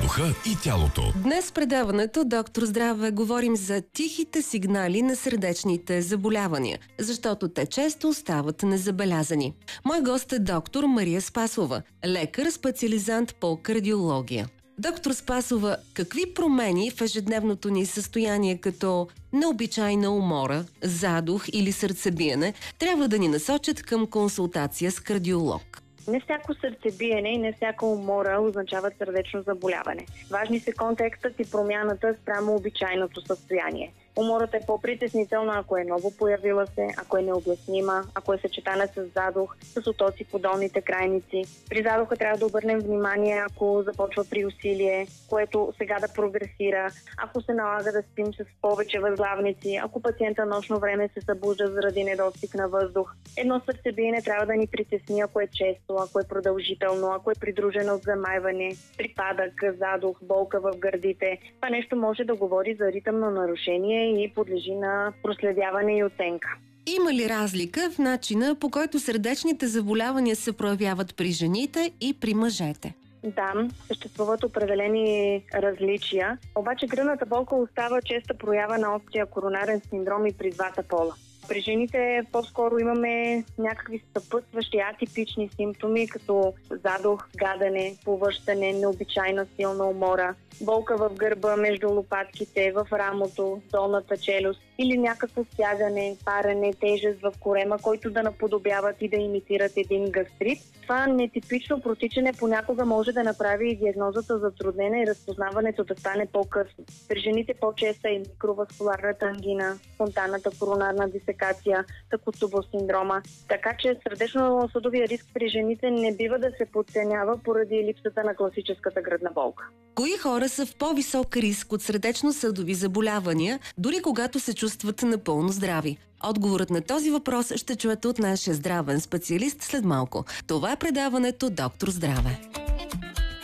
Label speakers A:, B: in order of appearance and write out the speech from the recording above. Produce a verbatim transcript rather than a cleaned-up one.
A: духа и тялото.
B: Днес в предаването Доктор Здраве говорим за тихите сигнали на сърдечните заболявания, защото те често остават незабелязани. Мой гост е доктор Мария Спасова, лекар, специализант по кардиология. Доктор Спасова, какви промени в ежедневното ни състояние, като необичайна умора, задух или сърцебиене, трябва да ни насочат към консултация с кардиолог?
C: Не всяко сърцебиене и не всяка умора означават сърдечно заболяване. Важни са контекстът и промяната спрямо обичайното състояние. Умората е по-притеснителна, ако е ново появила се, ако е необяснима, ако е съчетана с задух, с отоци по долните крайници. При задуха трябва да обърнем внимание, ако започва при усилие, което сега да прогресира, ако се налага да спим с повече възглавници, ако пациента нощно време се събужда заради недостиг на въздух. Едно сърцебиене трябва да ни притесни, ако е често, ако е продължително, ако е придружено от замайване, припадък, задух, болка в гърдите. Това нещо може да говори за ритъмно нарушение и подлежи на проследяване и оценка.
B: Има ли разлика в начина, по който сърдечните заболявания се проявяват при жените и при мъжете?
C: Да, съществуват определени различия, обаче гръдната болка остава честа проява на общия коронарен синдром и при двата пола. При жените по-скоро имаме някакви съпътстващи атипични симптоми, като задух, гадане, повръщане, необичайна силна умора, болка в гърба между лопатките, в рамото, долната челюст или някакво стягане, парене, тежест в корема, който да наподобяват и да имитират един гастрит. Това нетипично протичане понякога може да направи и диагнозата затруднена и разпознаването да стане по-късно. При жените по-честа е микроваскуларната ангина, спонтанната коронарна дисекация, Такуцубо синдрома. Така че сърдечно-съдовия риск при жените не бива да се подценява поради липсата на класическата гръдна болка.
B: Кои хора са в по-висок риск от сърдечно-съдови заболявания, дори когато се чувстват напълно здрави? Отговорът на този въпрос ще чуете от нашия здравен специалист след малко. Това е предаването Доктор Здраве.